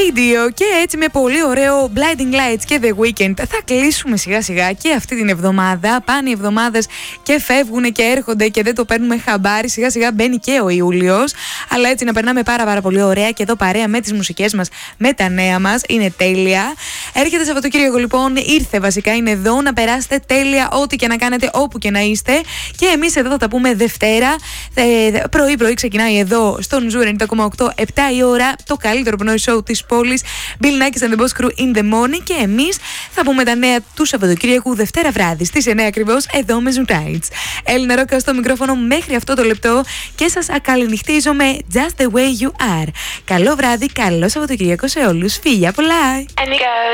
Radio. Και έτσι με πολύ ωραίο Blinding Lights και The Weeknd θα κλείσουμε σιγά σιγά και αυτή την εβδομάδα. Πάνε οι εβδομάδες και φεύγουν και έρχονται και δεν το παίρνουμε χαμπάρι. Σιγά σιγά μπαίνει και ο Ιούλιος. Αλλά έτσι να περνάμε πάρα πολύ ωραία και εδώ παρέα με τις μουσικές μας, με τα νέα μας. Είναι τέλεια. Έρχεται Σαββατοκύριακο λοιπόν, ήρθε βασικά, είναι εδώ. Να περάσετε τέλεια ό,τι και να κάνετε, όπου και να είστε. Και εμείς εδώ θα τα πούμε Δευτέρα. Πρωί-πρωί ξεκινάει εδώ στον Ζου 90,8, 7 η ώρα, το καλύτερο πνοή show της πόλης. Bill Nackis and the Boss Crew in the morning. Και εμείς θα πούμε τα νέα του Σαββατοκύριακου Δευτέρα βράδυ στις 9 ακριβώς, εδώ με Zoo Tights. Έλληνα Ρόκα στο μικρόφωνο μέχρι αυτό το λεπτό και σας ακαληνυχτίζω με Just the way you are. Καλό βράδυ, καλό Σαββατοκύριακο σε όλους. Φιλιά πολλά!